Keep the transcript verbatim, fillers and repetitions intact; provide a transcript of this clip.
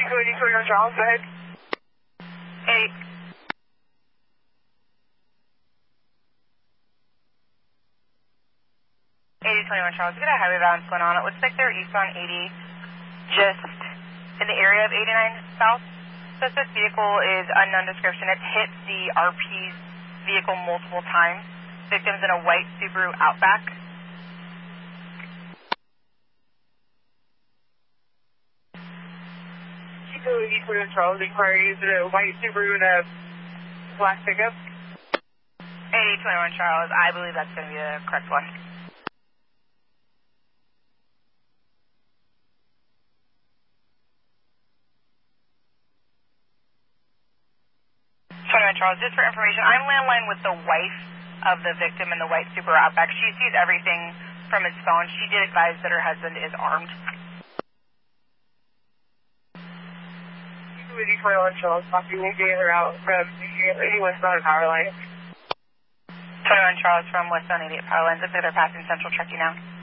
Chico eighty-twenty-one Charles, go ahead. Hey. eighty twenty-one Charles, we got a highway balance going on. It looks like they're eastbound eighty, just in the area of eighty-nine South. Suspect vehicle is unknown description. It's hit the R P's vehicle multiple times. Victim's in a white Subaru Outback. Chico eighty-twenty-one Charles, inquiry, is it a white Subaru and a black pickup? eighty twenty-one Charles, I believe that's going to be the correct one. twenty-one Charles, just for information, I'm landline with the wife of the victim in the white Subaru Outback. She sees everything from his phone. She did advise that her husband is armed. eighty twenty-one Charles, copy, we'll get her out from the westbound power line. twenty-one Charles from westbound eighty-eight power lines. Looks like they're passing Central Truckee now.